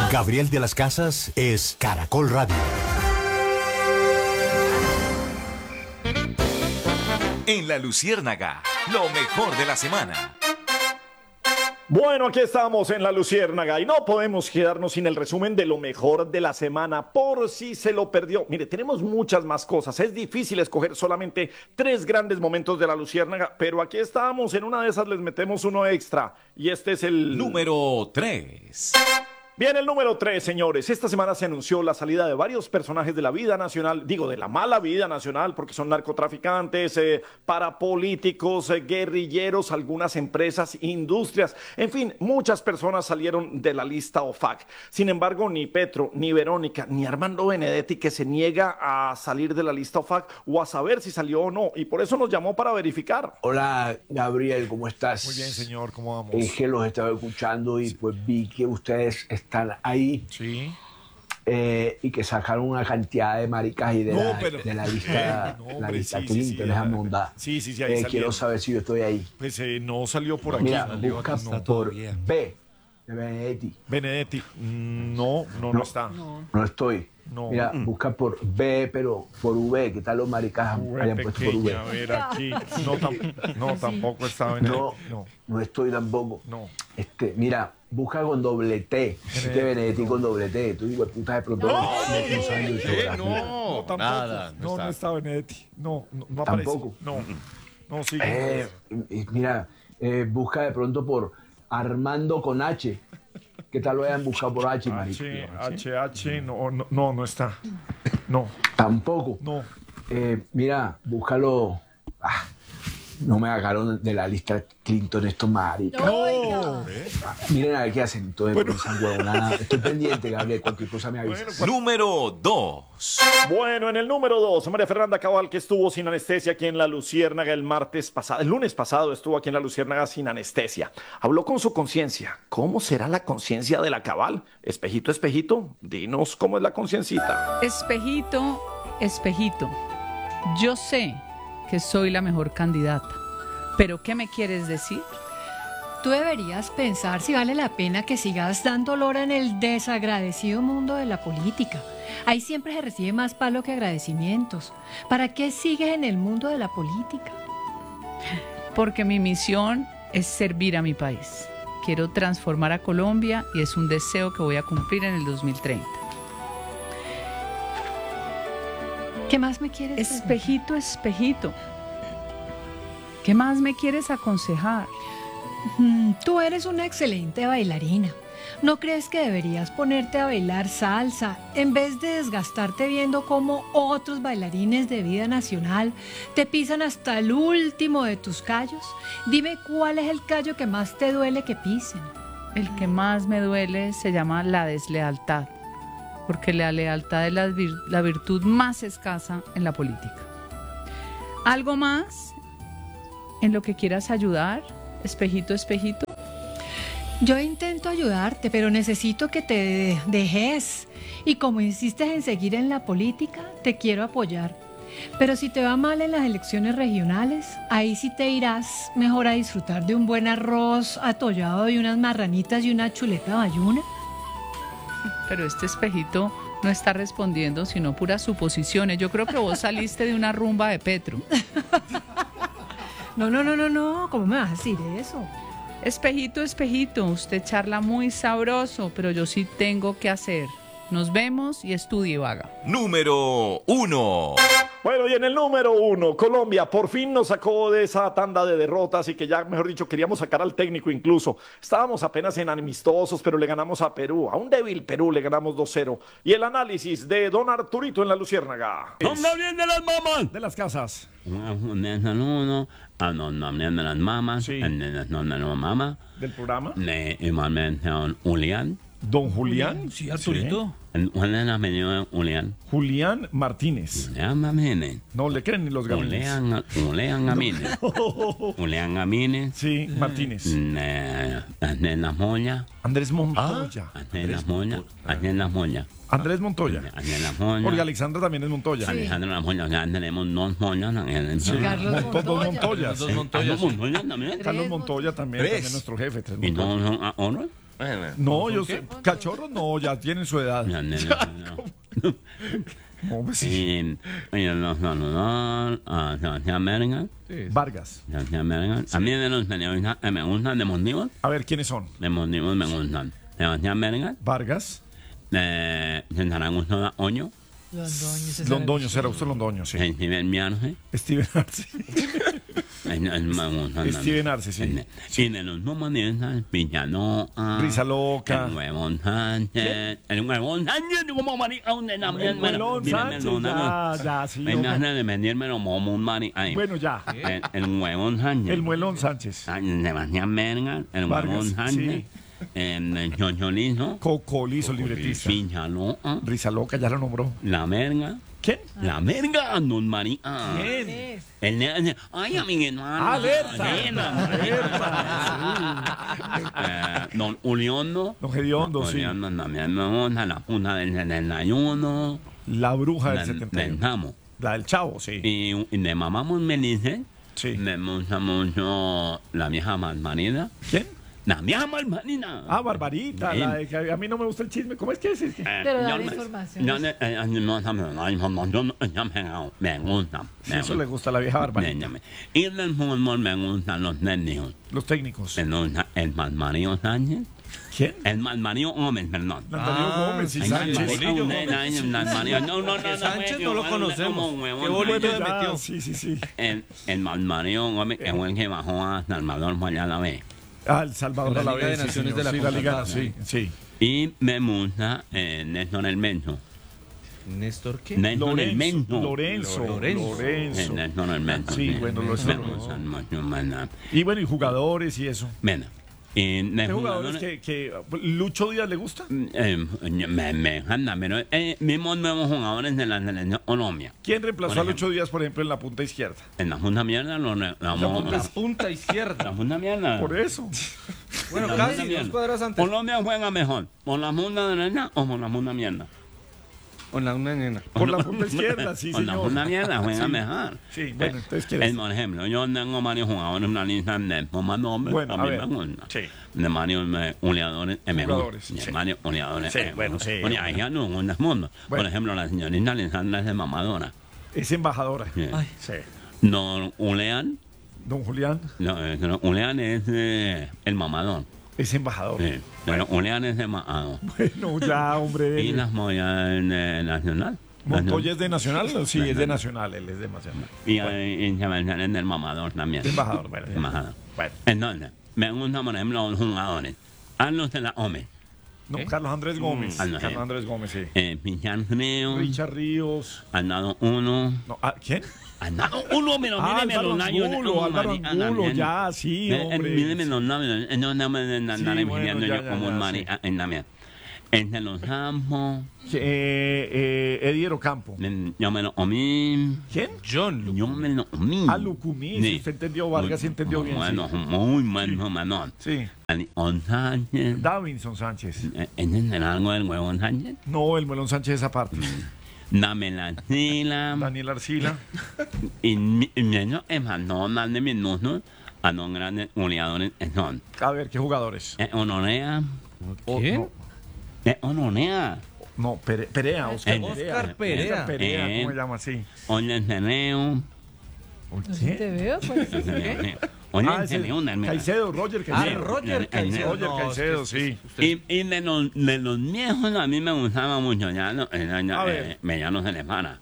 Gabriel de las Casas es Caracol Radio. En La Luciérnaga, lo mejor de la semana. Bueno, aquí estamos en La Luciérnaga y no podemos quedarnos sin el resumen de lo mejor de la semana por si se lo perdió. Mire, tenemos muchas más cosas. Es difícil escoger solamente 3 grandes momentos de La Luciérnaga, pero aquí estamos. En una de esas les metemos uno extra y este es el Número 3. Bien, el número 3, señores. Esta semana se anunció la salida de varios personajes de la vida nacional, digo, de la mala vida nacional, porque son narcotraficantes, parapolíticos, guerrilleros, algunas empresas, industrias, en fin, muchas personas salieron de la lista OFAC. Sin embargo, ni Petro, ni Verónica, ni Armando Benedetti, que se niega a salir de la lista OFAC o a saber si salió o no, y por eso nos llamó para verificar. Hola, Gabriel, ¿cómo estás? Muy bien, señor, ¿cómo vamos? Es que los estaba escuchando y pues vi que ustedes están ahí Sí. y que sacaron una cantidad de maricas y de, No, la, pero- de la lista, No, la hombre, lista sí, Clinton, sí, déjame mondar. Sí, ahí Quiero salieron. saber si yo estoy ahí. Pues no salió por aquí. Mira, Salió busca aquí, no. por Todavía. B de Benedetti. Benedetti, no está. No estoy. No. Mira, busca por B, pero por V. ¿Qué tal los maricas hayan puesto por V? Pequeña, a ver aquí. No, tampoco está Benedetti. No, no estoy tampoco. No. Mira, busca con doble T. Benedetti con doble T. Tú digo, puta de pronto. No sabes de ortografía. No, tampoco. nada, No está Benedetti. No aparece. Tampoco. No, sí. Mira, busca de pronto por Armando con H. ¿Qué tal lo hayan buscado por H, marico? H, no está. No. Tampoco. No. Mira, búscalo. No me sacaron de la lista Clinton estos maricas. No. Miren a ver qué hacen. Entonces, con esa huevonada. Estoy pendiente, Gabriel. Cualquier cosa me avisa. Número 2. Bueno, en el número 2, María Fernanda Cabal, que estuvo sin anestesia aquí en La Luciérnaga el lunes pasado estuvo aquí en La Luciérnaga sin anestesia. Habló con su conciencia. ¿Cómo será la conciencia de la Cabal? Espejito, espejito, dinos cómo es la conciencita. Espejito, espejito, yo sé que soy la mejor candidata, pero ¿qué me quieres decir? Tú deberías pensar si vale la pena que sigas dando lora en el desagradecido mundo de la política. Ahí siempre se recibe más palo que agradecimientos. ¿Para qué sigues en el mundo de la política? Porque mi misión es servir a mi país. Quiero transformar a Colombia y es un deseo que voy a cumplir en el 2030. ¿Qué más me quieres decir? Espejito, espejito, ¿qué más me quieres aconsejar? Tú eres una excelente bailarina. ¿No crees que deberías ponerte a bailar salsa en vez de desgastarte viendo cómo otros bailarines de vida nacional te pisan hasta el último de tus callos? Dime cuál es el callo que más te duele que pisen. El que más me duele se llama la deslealtad, porque la lealtad es la virtud más escasa en la política. ¿Algo más en lo que quieras ayudar, espejito, espejito? Yo intento ayudarte, pero necesito que te dejes. Y como insistes en seguir en la política, te quiero apoyar. Pero si te va mal en las elecciones regionales, ahí sí te irás mejor a disfrutar de un buen arroz atollado y unas marranitas y una chuleta bayuna. Pero este espejito no está respondiendo, sino puras suposiciones. Yo creo que vos saliste de una rumba de Petro. No, ¿cómo me vas a decir eso? Espejito, espejito, usted charla muy sabroso, pero yo sí tengo que hacer. Nos vemos y estudie, vaga. Número 1. Bueno, y en el número 1, Colombia por fin nos sacó de esa tanda de derrotas y que ya, mejor dicho, queríamos sacar al técnico incluso. Estábamos apenas en amistosos, pero le ganamos a Perú. A un débil Perú le ganamos 2-0. Y el análisis de don Arturito en La Luciérnaga. ¡Ponga bien de las mamas! De las casas. Uno, de las mamas, Sí. de las mamas, Del programa. igualmente Julián, Don Julián. Sí, Arturito. Julián, Julián Martínez. No le creen ni los gabinetes. Julián Amines, Sí, Martínez. Las Moñas, Andrés Montoya. las Moñas, las Moñas. Andrés Montoya. Las Moñas. Porque Alexandra también es Montoya. Alejandro Las Moñas, ya tenemos dos Moñas. Carlos Dos Montoya. Montoyas. Dos Montoyas. Carlos Montoya también. Carlos Montoya también, Tres. también nuestro jefe. Tres ¿Y Montoya. no son ahora? No, yo sé. Cachorros no, ya tienen su edad. ¿Cómo pues sí? Los saludó a Sebastián Bergan. Vargas. Sebastián Bergan. A mí de los periodistas me gustan, de motivos. A ver, ¿quiénes son? De motivos me gustan. Sebastián Bergan. Vargas. César Augusto Oño. Londoño, será usted Londoño, sí. Steven Miarce. Steven Arce. Steven Arce, sí. Y de los humoristas, Villaloa. Risa Loca. El Huevón Sánchez. El Huevón Sánchez, como marica, donde también. El Huevón Sánchez, ya, sí. Me hace de vendírmelo como un marica. Bueno, ya. El Huevón Sánchez. El Muelón Sánchez. Sebastián Bergan. El Huevón Sánchez. El Chocholizo. Cocolizo, libretista. Villaloa. Risa Loca, ya lo nombró. La Verga. ¿Quién? La Verga, don María. ¿Quién? El de ay, amiguito. Alerta. Don Uliondo. Don Gediondo, sí. Uliondo también me gusta. La Punta del 71. La Bruja del 71. Pensamos. La del Chavo, sí. Y de Mamamos Melice. Sí. Me gusta mucho la vieja Malmarida. ¿Quién? La vieja Malmarida. Ah, Barbarita. La de que a mí no me gusta el chisme. ¿Cómo es que es? Pero da información. Me gusta. Sí, eso le gusta a la vieja Barbarita. Y del fútbol me gustan los técnicos. Los técnicos. El Malmario Sánchez. ¿Quién? El Malmario Gómez, perdón. Darío Gómez y Sánchez. No, Sánchez no lo conocemos. Qué bolillo le metió. Sí. El Malmario Gómez, que fue el que bajó a Salvador para allá la vez. Ah, El Salvador la a la Liga vez. de Naciones de la Liga, CONCACAF. sí. Y me gusta Néstor el Menso. ¿Néstor qué? Néstor el Menso. Lorenzo. Néstor el Menso. Sí, bueno, lo me gustan mucho, ¿verdad? Y bueno, y jugadores y eso. Bueno. ¿Qué jugadores que Lucho Díaz le gusta? Me encanta, pero mismos nuevos jugadores de la selección Colombia. ¿Quién reemplazó a Lucho Díaz, por ejemplo, en la punta izquierda? En la punta mierda La punta izquierda. La punta mierda. Por eso. Bueno, La casi punta dos mierda. cuadras antes. Colombia juega mejor, ¿por la punta derecha o por la punta mierda? Con la una nena. Por la punta izquierda, sí, por señor. la punta mierda juega mejor. Sí, bueno, entonces ¿quieres? Por ejemplo, yo tengo varios jugadores en la lista de más nombres. Bueno, a a mí ver. me gusta. Sí. De varios goleadores. Jugadores, De sí. varios goleadores. Sí, bueno, sí. Oye, hay ya no en el mundo. Por Bueno. ejemplo, la señorita Alessandra es de mamadora. Es embajadora. Sí. Sí. Don Julián. Don Julián No, Julián es el mamador. es embajador. Sí. Pero Julián es de mamador. Bueno, ya, hombre. Y las moyas de Nacional. ¿Montoya es de Nacional? Sí, es de Nacional, él es de Nacional. Y Sebastián es del mamador también. Embajador, bueno. Embajador. Bueno. Entonces, me gustan, por ejemplo, los jugadores. Carlos de la Ome. No, Carlos Andrés Gómez. Carlos Andrés Gómez, sí. Pichar Frío. Richard Ríos. Han dado uno. No, ¿quién? Han dado uno, pero míreme Álvaro los labios. Angulo, Álvaro Angulo, ya, sí, hombre. Míreme los labios. No me andar Sí, envidiando bueno, yo como un marica en la mía. Entre los campos. Ediero Campo. Yo me lo comí. ¿Quién? Yo me lo comí. Ah, Lucumí, si usted entendió, Vargas sí entendió bien. Bueno, Sí. muy bueno, Manón. Sí. Sánchez. Davinson Sánchez. ¿Entienden algo del huevón Sánchez? No, el Melón Sánchez esa parte. Dame la sila. Daniel Arcila. Y menos es no darle minutos a los grandes goleadores que son. A ver, ¿qué jugadores? Honorea. ¿Quién? Honorea. No, Perea, Oscar Oscar Perea. Perea. ¿Cómo se llama así? Oye, Ceneo. ¿Sí te veo? Pues, ¿qué? Oye, ese Ceneo. Caicedo, Roger Caicedo. Roger Caicedo. Roger Caicedo, sí. Y de los viejos a mí me gustaba mucho ya Mediano se les para.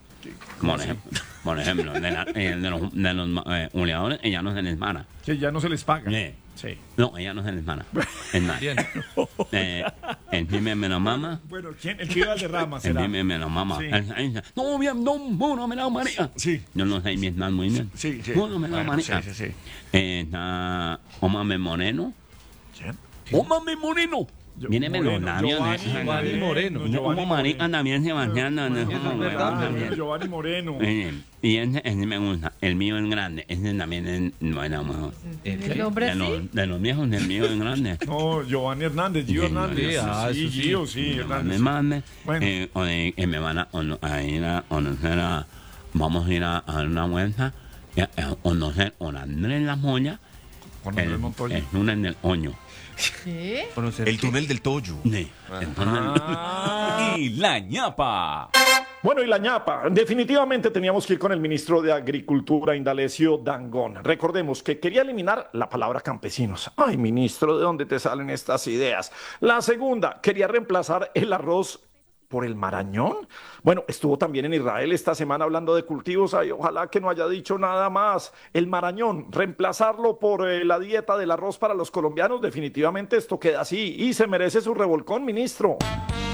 Por ejemplo, de los goleadores, ella no se les para. Que ya no se les paga. Sí. No, ella no se les para. Es más. Bien. El Pime me lo mama. Bueno, ¿quién? El que iba al derrama El será. Pime me lo mama. Sí. Él dice, no, bien, no me la María. Sí. Yo no sé Vietnam muy bien. Sí. No me la Bueno, María. sí. Está Omame Moreno. ¿Quién? Omame Moreno. Míreme los labios. Giovanni Moreno. Como marica también se bañan. Giovanni Moreno. Y ese me gusta. El mío es grande. Ese también es bueno, mejor. ¿El hombre así? De los viejos, el mío es grande. No, Giovanni Hernández, Gio Hernández. Sí, Sí, Gio, sí, Me Hernández. mande. Bueno. Me van a ir a conocer vamos a ir a dar una vuelta. A conocer a Andrés La Moya. Con Andrés Montoya. Es una en el Oño. ¿Qué? El túnel del Toyo. Y la ñapa. Bueno, y la ñapa. Definitivamente teníamos que ir con el ministro de Agricultura, Indalecio Dangond. Recordemos que quería eliminar la palabra campesinos. Ay, ministro, ¿de dónde te salen estas ideas? La segunda, quería reemplazar el arroz por el marañón. Bueno, estuvo también en Israel esta semana hablando de cultivos. Ay, ojalá que no haya dicho nada más. El marañón, reemplazarlo por la dieta del arroz para los colombianos. Definitivamente esto queda así y se merece su revolcón, ministro.